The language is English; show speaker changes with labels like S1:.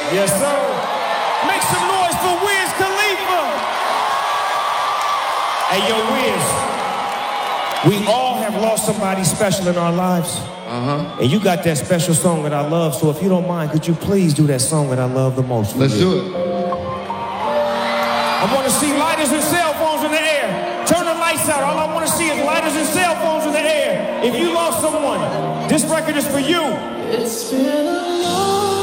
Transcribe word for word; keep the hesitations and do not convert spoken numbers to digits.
S1: Yes, sir. Make some noise for Wiz Khalifa. Hey, yo, Wiz. We all have lost somebody special in our lives.
S2: Uh-huh.
S1: And you got that special song that I love. So if you don't mind, could you please do that song that I love the most for
S2: Let's
S1: you?
S2: do it.
S1: I want to see lighters and cell phones in the air. Turn the lights out. All I want to see is lighters and cell phones in the air. If you lost someone, this record is for you.
S3: It's been a long